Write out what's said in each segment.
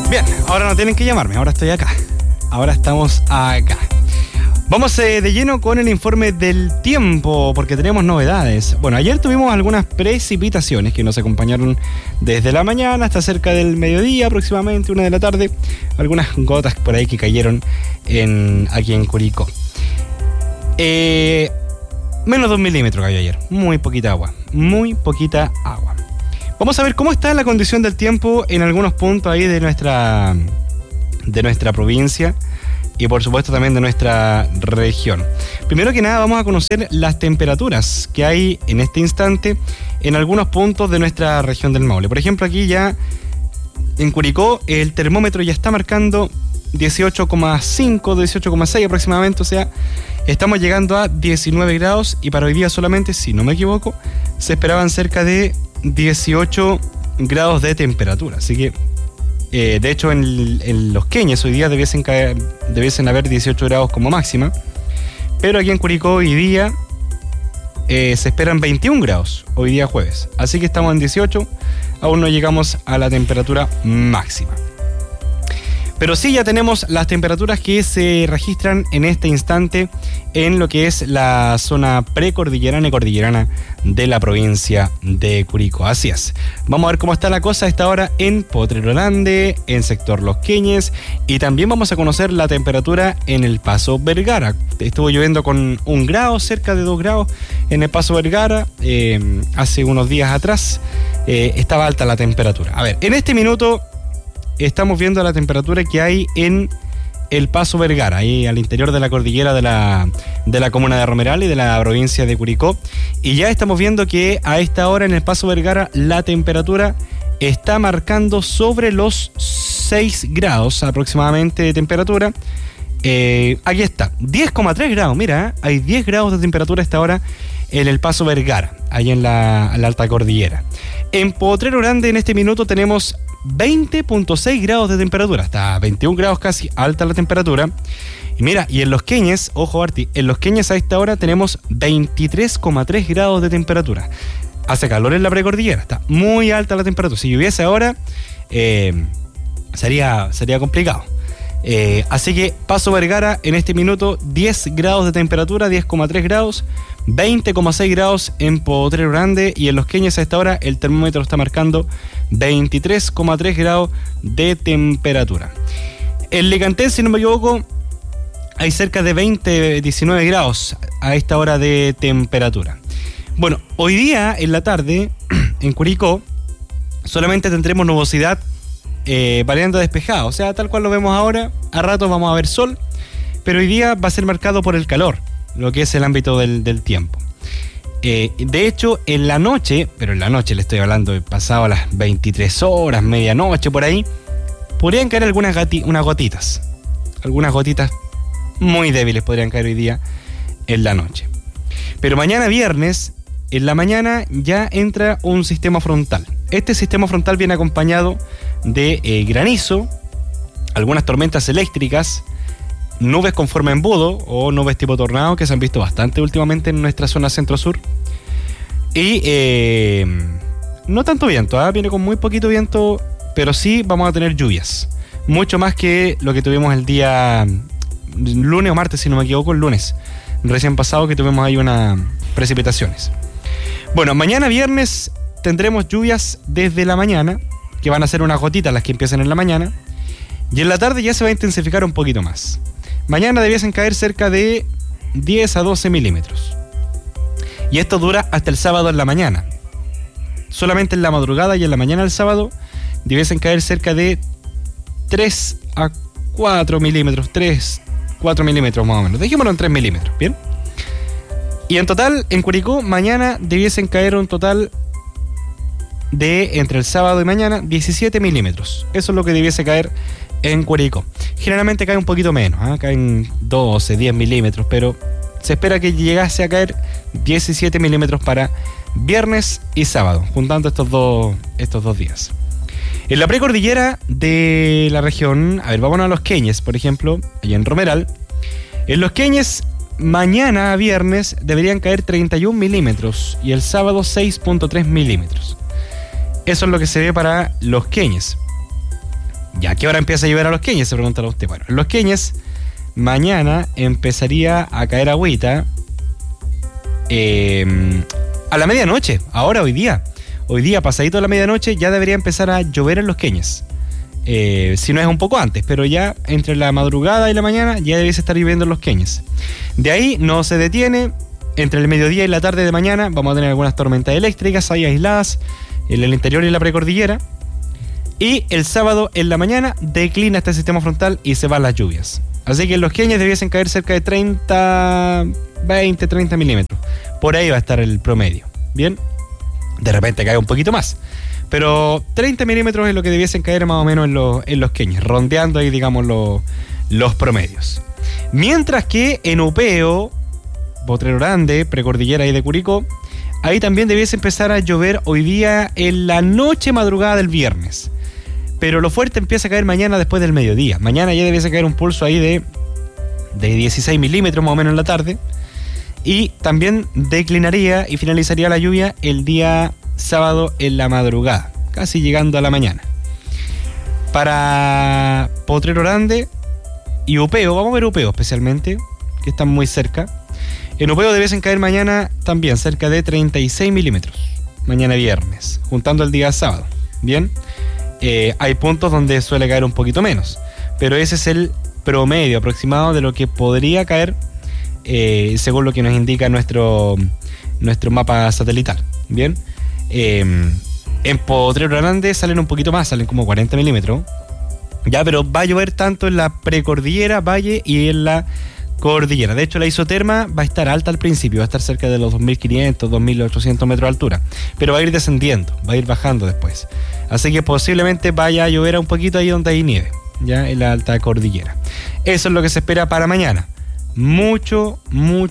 Bien, ahora no tienen que llamarme, ahora estoy acá. Ahora estamos acá. Vamos de lleno con el informe del tiempo, porque tenemos novedades. Bueno, ayer tuvimos algunas precipitaciones que nos acompañaron desde la mañana hasta cerca del mediodía, aproximadamente 1 de la tarde. Algunas gotas por ahí que cayeron aquí en Curicó. Menos 2 milímetros cayó ayer. Muy poquita agua. Vamos a ver cómo está la condición del tiempo en algunos puntos ahí de nuestra provincia. Y por supuesto también de nuestra región. Primero que nada vamos a conocer las temperaturas que hay en este instante en algunos puntos de nuestra región del Maule. Por ejemplo, aquí ya en Curicó el termómetro ya está marcando 18,5, 18,6 aproximadamente. O sea, estamos llegando a 19 grados y para hoy día solamente, si no me equivoco, se esperaban cerca de 18 grados de temperatura. Así que de hecho, en Los Queñes hoy día debiesen haber 18 grados como máxima. Pero aquí en Curicó hoy día se esperan 21 grados, hoy día jueves. Así que estamos en 18, aún no llegamos a la temperatura máxima. Pero sí ya tenemos las temperaturas que se registran en este instante en lo que es la zona precordillerana y cordillerana de la provincia de Curicó. Así es. Vamos a ver cómo está la cosa a esta hora en Potrero Grande, en sector Los Queñes, y también vamos a conocer la temperatura en el Paso Vergara. Estuvo lloviendo con 1 grado, cerca de 2 grados en el Paso Vergara hace unos días atrás. Estaba alta la temperatura. A ver, en este minuto estamos viendo la temperatura que hay en el Paso Vergara, ahí al interior de la cordillera de la comuna de Romeral y de la provincia de Curicó. Y ya estamos viendo que a esta hora en el Paso Vergara la temperatura está marcando sobre los 6 grados aproximadamente de temperatura. Aquí está, 10,3 grados, mira, hay 10 grados de temperatura a esta hora en el Paso Vergara, ahí en la alta cordillera. En Potrero Grande en este minuto tenemos 20,6 grados de temperatura, hasta 21 grados casi, alta la temperatura. Y mira, y en Los Queñes, ojo Arti, en Los Queñes a esta hora tenemos 23,3 grados de temperatura. Hace calor en la precordillera, está muy alta la temperatura. Si lloviese ahora, sería complicado. Así que Paso Vergara en este minuto 10 grados de temperatura, 10,3 grados, 20,6 grados en Potrero Grande, y en Los Queñes a esta hora el termómetro está marcando 23,3 grados de temperatura. En Lecantén, si no me equivoco, hay cerca de 19 grados a esta hora de temperatura. Bueno, hoy día en la tarde en Curicó solamente tendremos nubosidad variando despejado, o sea, tal cual lo vemos ahora. A ratos vamos a ver sol, pero hoy día va a ser marcado por el calor, lo que es el ámbito del tiempo. De hecho, en la noche, pero en la noche le estoy hablando de pasado a las 23 horas, medianoche, por ahí, podrían caer unas gotitas. Algunas gotitas muy débiles podrían caer hoy día en la noche. Pero mañana viernes, en la mañana, ya entra un sistema frontal. Este sistema frontal viene acompañado de granizo, algunas tormentas eléctricas, nubes con forma de embudo o nubes tipo tornado que se han visto bastante últimamente en nuestra zona centro-sur. Y no tanto viento, viene con muy poquito viento, pero sí vamos a tener lluvias. Mucho más que lo que tuvimos el día lunes o martes, si no me equivoco, el lunes recién pasado, que tuvimos ahí unas precipitaciones. Bueno, mañana viernes tendremos lluvias desde la mañana, que van a ser unas gotitas las que empiezan en la mañana, y en la tarde ya se va a intensificar un poquito más. Mañana debiesen caer cerca de 10 a 12 milímetros. Y esto dura hasta el sábado en la mañana. Solamente en la madrugada y en la mañana del sábado debiesen caer cerca de 3 a 4 milímetros. 4 milímetros más o menos. Dejémoslo en 3 milímetros, ¿bien? Y en total, en Curicó, mañana debiesen caer un total de, entre el sábado y mañana, 17 milímetros. Eso es lo que debiese caer en Curicó. Generalmente cae un poquito menos, caen 12, 10 milímetros, pero se espera que llegase a caer 17 milímetros para viernes y sábado, juntando estos dos días. En la precordillera de la región, a ver, vámonos a Los Queñes, por ejemplo, allá en Romeral. En Los Queñes, mañana viernes deberían caer 31 milímetros y el sábado 6,3 milímetros. Eso es lo que se ve para Los Queñes. ¿Ya a qué hora empieza a llover a Los Queñes? Se preguntará usted. Bueno, en Los Queñes mañana empezaría a caer agüita a la medianoche, ahora hoy día. Hoy día, pasadito de la medianoche, ya debería empezar a llover en Los Queñes. Si no es un poco antes, pero ya entre la madrugada y la mañana ya debiese estar lloviendo en Los Queñes. De ahí no se detiene. Entre el mediodía y la tarde de mañana vamos a tener algunas tormentas eléctricas ahí aisladas en el interior y la precordillera. Y el sábado en la mañana declina este sistema frontal y se van las lluvias. Así que en Los Queñes debiesen caer cerca de 30 milímetros. Por ahí va a estar el promedio. Bien, de repente cae un poquito más. Pero 30 milímetros es lo que debiesen caer más o menos en Los Queñes, rondeando ahí, digamos, los promedios. Mientras que en Upeo, Potrero Grande, precordillera ahí de Curicó, ahí también debiese empezar a llover hoy día en la noche madrugada del viernes. Pero lo fuerte empieza a caer mañana después del mediodía. Mañana ya debiese caer un pulso ahí de 16 milímetros más o menos en la tarde. Y también declinaría y finalizaría la lluvia el día sábado en la madrugada, casi llegando a la mañana. Para Potrero Grande y Upeo, vamos a ver Upeo especialmente, que están muy cerca. En Upeo debiesen caer mañana también cerca de 36 milímetros, mañana viernes, juntando el día sábado. Bien, hay puntos donde suele caer un poquito menos, pero ese es el promedio aproximado de lo que podría caer según lo que nos indica nuestro mapa satelital. Bien, en Potrero Grande salen un poquito más, salen como 40 milímetros, ya, pero va a llover tanto en la precordillera, valle y en la cordillera. De hecho, la isoterma va a estar alta al principio, va a estar cerca de los 2.500, 2.800 metros de altura, pero va a ir descendiendo, va a ir bajando después. Así que posiblemente vaya a llover un poquito ahí donde hay nieve, ya en la alta cordillera. Eso es lo que se espera para mañana. Mucho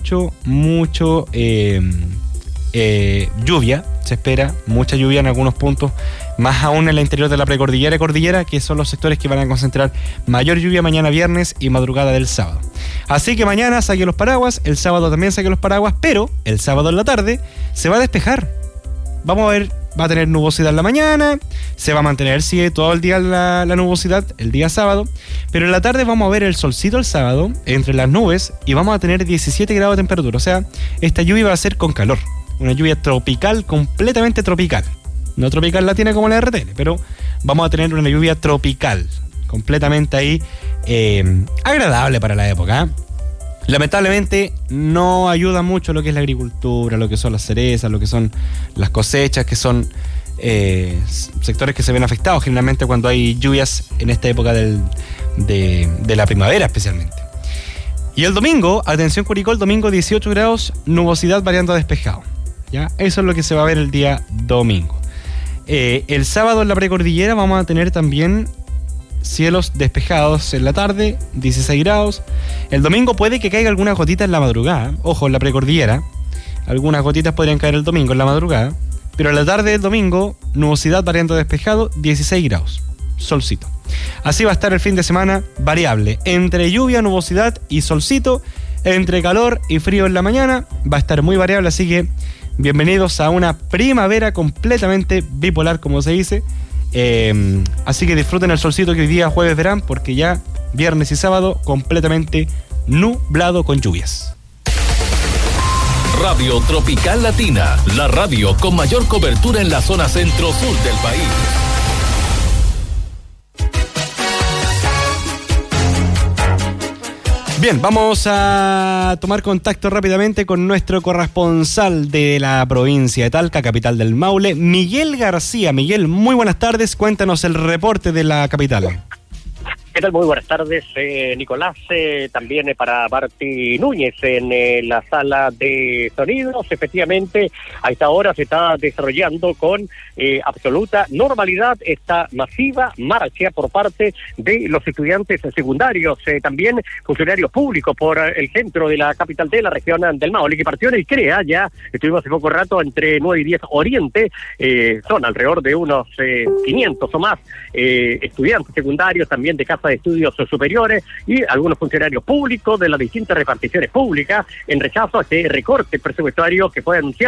lluvia, se espera mucha lluvia en algunos puntos, más aún en el interior de la precordillera y cordillera, que son los sectores que van a concentrar mayor lluvia mañana viernes y madrugada del sábado. Así que mañana saque los paraguas, el sábado también saque los paraguas, pero el sábado en la tarde se va a despejar. Vamos a ver, va a tener nubosidad en la mañana, se va a mantener todo el día la nubosidad el día sábado, pero en la tarde vamos a ver el solcito el sábado entre las nubes y vamos a tener 17 grados de temperatura. O sea, esta lluvia va a ser con calor. Una lluvia tropical, completamente tropical. No tropical latina como la RTL, pero vamos a tener una lluvia tropical, completamente ahí agradable para la época. Lamentablemente no ayuda mucho lo que es la agricultura, lo que son las cerezas, lo que son las cosechas, que son sectores que se ven afectados generalmente cuando hay lluvias en esta época de la primavera especialmente. Y el domingo, atención Curicó, el domingo 18 grados, nubosidad variando a despejado. ¿Ya? Eso es lo que se va a ver el día domingo. El sábado en la precordillera vamos a tener también cielos despejados en la tarde, 16 grados. El domingo puede que caiga alguna gotita en la madrugada. Ojo, en la precordillera, algunas gotitas podrían caer el domingo en la madrugada. Pero en la tarde del domingo, nubosidad variando a despejado, 16 grados, solcito. Así va a estar el fin de semana variable, entre lluvia, nubosidad y solcito, entre calor y frío en la mañana, va a estar muy variable, así que bienvenidos a una primavera completamente bipolar, como se dice. Así que disfruten el solcito que hoy día jueves verán, porque ya viernes y sábado completamente nublado con lluvias. Radio Tropical Latina, la radio con mayor cobertura en la zona centro-sur del país. Bien, vamos a tomar contacto rápidamente con nuestro corresponsal de la provincia de Talca, capital del Maule, Miguel García. Miguel, muy buenas tardes, cuéntanos el reporte de la capital. ¿Qué tal? Muy buenas tardes, Nicolás. También para Martí Núñez en la sala de sonidos. Efectivamente, a esta hora se está desarrollando con absoluta normalidad esta masiva marcha por parte de los estudiantes secundarios, también funcionarios públicos por el centro de la capital de la región del Maule, que partió en el CREA. Ya estuvimos hace poco rato entre 9 y 10 Oriente. Son alrededor de unos 500 o más estudiantes secundarios, también de casa de estudios superiores y algunos funcionarios públicos de las distintas reparticiones públicas en rechazo a este recorte presupuestario que fue anunciado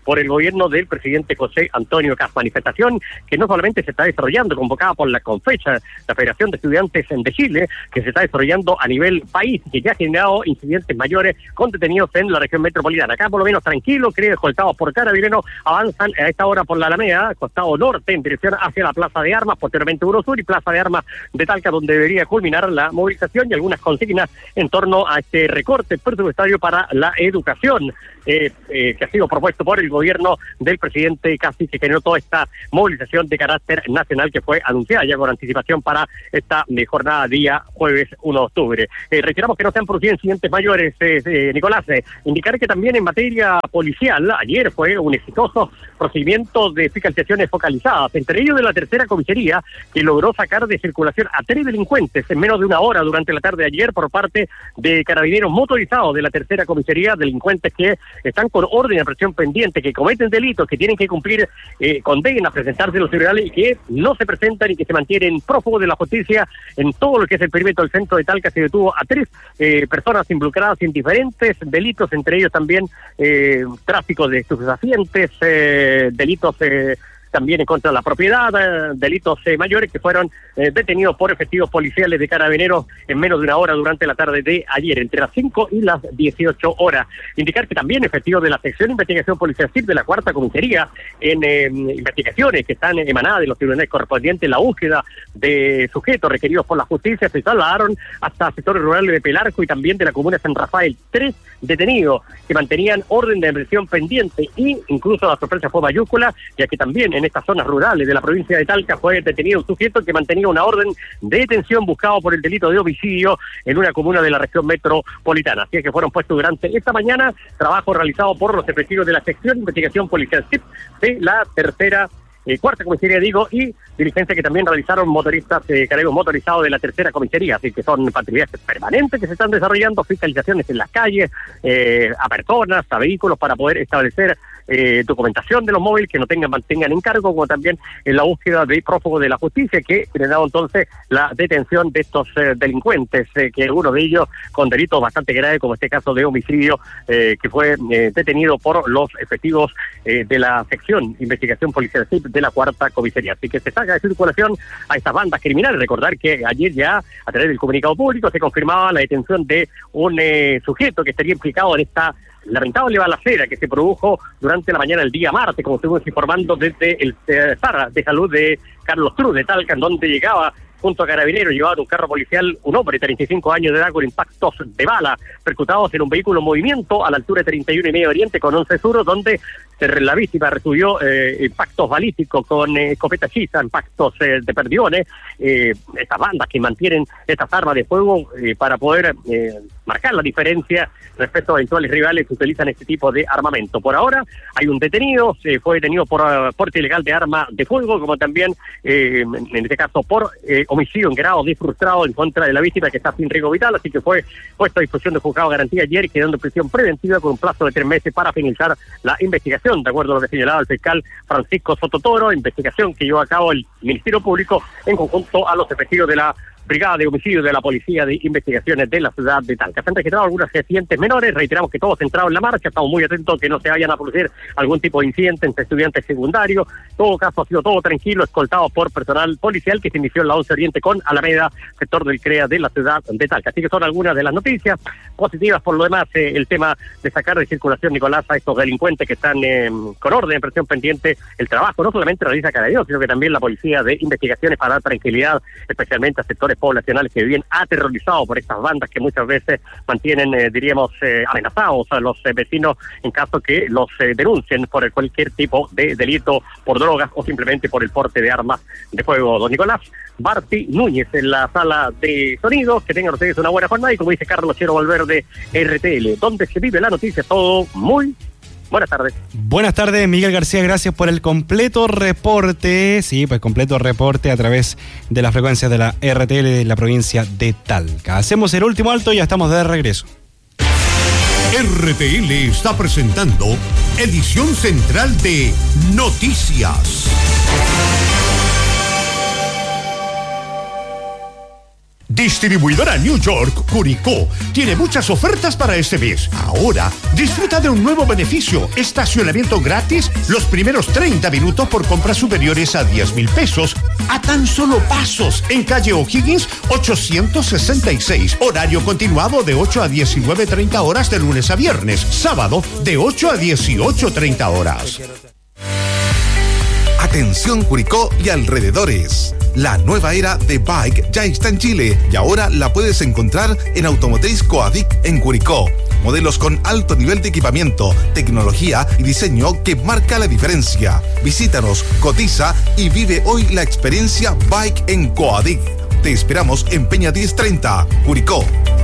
por el gobierno del presidente José Antonio Kast. Manifestación que no solamente se está desarrollando, convocada por la CONFECHA, la Federación de Estudiantes de Chile, que se está desarrollando a nivel país, que ya ha generado incidentes mayores con detenidos en la región metropolitana. Acá por lo menos tranquilo, creo, escoltados por Carabineros, avanzan a esta hora por la Alameda, costado norte, en dirección hacia la Plaza de Armas, posteriormente Eurosur y Plaza de Armas de Talca, donde debería culminar la movilización, y algunas consignas en torno a este recorte presupuestario para la educación, que ha sido propuesto por el gobierno del presidente Kast, que generó toda esta movilización de carácter nacional que fue anunciada ya con anticipación para esta jornada día jueves 1 de octubre. Reiteramos que no se han producido incidentes mayores, Nicolás. Indicar que también en materia policial, ayer fue un exitoso procedimiento de fiscalizaciones focalizadas, entre ellos de la tercera comisaría, que logró sacar de circulación a 3 delincuentes en menos de una hora durante la tarde de ayer por parte de carabineros motorizados de la tercera comisaría, delincuentes que están con orden de presión pendiente, que cometen delitos, que tienen que cumplir condenas, presentarse a los tribunales y que no se presentan y que se mantienen prófugos de la justicia en todo lo que es el perímetro del centro de Talca. Se detuvo a 3 personas involucradas en diferentes delitos, entre ellos también tráfico de estupefacientes, delitos también en contra de la propiedad, delitos mayores que fueron detenidos por efectivos policiales de Carabineros en menos de una hora durante la tarde de ayer, entre las 5 y las 18 horas. Indicar que también efectivos de la sección de investigación policial CIP de la cuarta comisaría, en investigaciones que están emanadas de los tribunales correspondientes, la búsqueda de sujetos requeridos por la justicia, se trasladaron hasta sectores rurales de Pelarco y también de la comuna de San Rafael. 3 detenidos que mantenían orden de prisión pendiente, y incluso la sorpresa fue mayúscula, ya que también en estas zonas rurales de la provincia de Talca fue detenido un sujeto que mantenía una orden de detención buscado por el delito de homicidio en una comuna de la región metropolitana. Así es que fueron puestos durante esta mañana trabajo realizado por los efectivos de la sección de investigación policial CIP de la cuarta comisaría, y diligencia que también realizaron motoristas, carabineros motorizados de la tercera comisaría, así que son patrullajes permanentes que se están desarrollando, fiscalizaciones en las calles, a personas, a vehículos, para poder establecer documentación de los móviles que no mantengan en cargo, como también en la búsqueda de prófugos de la justicia, que generado entonces la detención de estos delincuentes, que algunos de ellos con delitos bastante graves, como este caso de homicidio, que fue detenido por los efectivos de la sección de investigación policial de la cuarta comisaría. Así que se saca de circulación a estas bandas criminales. Recordar que ayer ya, a través del comunicado público, se confirmaba la detención de un sujeto que estaría implicado en esta lamentable balacera que se produjo durante la mañana del día martes, como estuvimos informando desde el Sara de Salud de Carlos Cruz de Talca, en donde llegaba junto a Carabineros, llevaba un carro policial un hombre de 35 años de edad con impactos de bala percutados en un vehículo en movimiento a la altura de 31 y medio Oriente con 11 Sur, donde la víctima recibió impactos balísticos con escopeta hechiza, impactos de perdiones, estas bandas que mantienen estas armas de fuego para poder marcar la diferencia respecto a eventuales rivales que utilizan este tipo de armamento. Por ahora hay un detenido, fue detenido por porte ilegal de arma de fuego, como también en este caso por homicidio en grado de frustrado en contra de la víctima, que está sin riesgo vital, así que fue puesto a disposición de juzgado de garantía ayer, quedando en prisión preventiva con un plazo de 3 meses para finalizar la investigación, de acuerdo a lo que señalaba el fiscal Francisco Sototoro, investigación que llevó a cabo el Ministerio Público en conjunto a los efectivos de la Brigada de Homicidios de la Policía de Investigaciones de la ciudad de Talca. Se han registrado algunos accidentes menores, reiteramos que todos centrados en la marcha, estamos muy atentos que no se vayan a producir algún tipo de incidente entre estudiantes secundarios. En todo caso ha sido todo tranquilo, escoltado por personal policial que se inició en la 11 Oriente con Alameda, sector del CREA de la ciudad de Talca. Así que son algunas de las noticias positivas. Por lo demás, el tema de sacar de circulación, Nicolás, a estos delincuentes que están con orden de presión pendiente, el trabajo no solamente realiza Carabineros, sino que también la Policía de Investigaciones, para dar tranquilidad especialmente a sectores poblacionales que viven aterrorizados por estas bandas que muchas veces mantienen, amenazados a los vecinos en caso que los denuncien por cualquier tipo de delito, por drogas o simplemente por el porte de armas de fuego. Don Nicolás Barty Núñez en la sala de sonido. Que tengan ustedes una buena jornada y, como dice Carlos Chero Valverde, RTL, donde se vive la noticia. Todo muy buenas tardes. Buenas tardes, Miguel García, gracias por el completo reporte. Sí, pues completo reporte a través de las frecuencias de la RTL de la provincia de Talca. Hacemos el último alto y ya estamos de regreso. RTL está presentando edición central de Noticias. Distribuidora New York, Curicó, tiene muchas ofertas para este mes. Ahora, disfruta de un nuevo beneficio, estacionamiento gratis los primeros 30 minutos por compras superiores a 10,000 pesos, a tan solo pasos, en calle O'Higgins 866, horario continuado de 8 a 19:30 horas de lunes a viernes, sábado de 8 a 18:30 horas. Atención Curicó y alrededores. La nueva era de Bike ya está en Chile y ahora la puedes encontrar en Automotriz Coadic en Curicó. Modelos con alto nivel de equipamiento, tecnología y diseño que marca la diferencia. Visítanos, cotiza y vive hoy la experiencia Bike en Coadic. Te esperamos en Peña 1030, Curicó.